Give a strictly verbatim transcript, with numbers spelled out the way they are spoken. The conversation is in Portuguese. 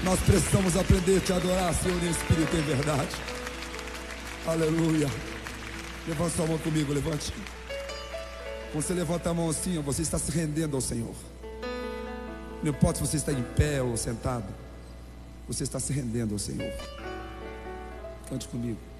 Nós precisamos aprender a te adorar, Senhor, em espírito e em verdade. Aleluia. Levante sua mão comigo, levante. Quando você levanta a mão assim, você está se rendendo ao Senhor. Não importa se você está em pé ou sentado, você está se rendendo ao Senhor. Cante comigo.